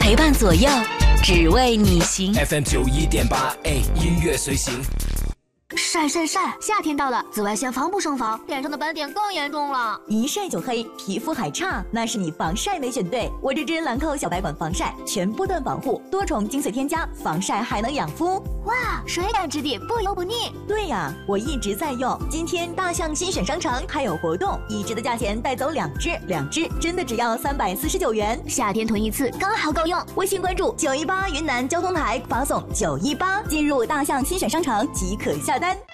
陪伴左右，只为你行。 FM 91.8，音乐随行。 晒！夏天到了，紫外线防不胜防，脸上的斑点更严重了。 一晒就黑，皮肤还差，那是你防晒没选对。我这支兰蔻小白管防晒，全波段防护，多重精粹添加，防晒还能养肤。 哇，水感质地，不油不腻。 对呀，我一直在用。今天大象新选商城还有活动，一支的价钱带走2支，2支真的只要349元。 夏天囤一次刚好够用。 微信关注918云南交通台，发送918，进入大象新选商城即可下单。